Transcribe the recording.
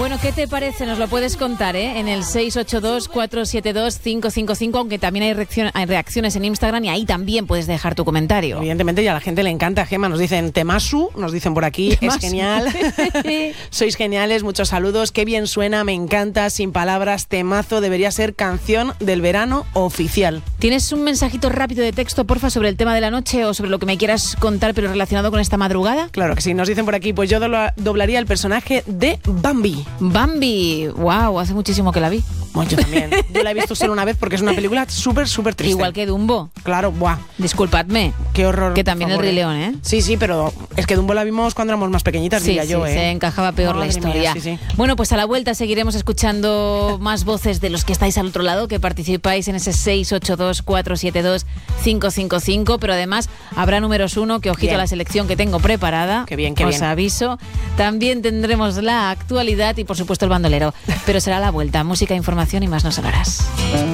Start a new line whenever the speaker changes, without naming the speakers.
Bueno, ¿qué te parece? Nos lo puedes contar, en el 682-472-555, aunque también hay reacciones en Instagram y ahí también puedes dejar tu comentario.
Evidentemente, y a la gente le encanta, Gemma. Nos dicen Temasu, nos dicen por aquí,
Temasu.
Es genial. Sois geniales, muchos saludos, qué bien suena, me encanta, sin palabras, temazo, debería ser canción del verano oficial.
¿Tienes un mensajito rápido de texto, porfa, sobre el tema de la noche o sobre lo que me quieras contar, pero relacionado con esta madrugada?
Claro que sí, nos dicen por aquí, pues yo doblaría el personaje de Bambi.
Bambi, wow, hace muchísimo que la vi.
Bueno, yo también. Yo la he visto solo una vez porque es una película súper triste.
Igual que Dumbo.
Claro, buah.
Disculpadme.
Qué horror.
Que también el Rey León, ¿eh?
Sí, pero es que Dumbo la vimos cuando éramos más pequeñitas, diría yo,
se encajaba peor la historia.
Mía, sí.
Bueno, pues a la vuelta seguiremos escuchando más voces de los que estáis al otro lado, que participáis en ese 682-472-555, pero además habrá números 1, que ojito a la selección que tengo preparada.
Qué bien.
Os aviso. También tendremos la actualidad y por supuesto el bandolero, pero será a la vuelta. Música, información y más no sonarás.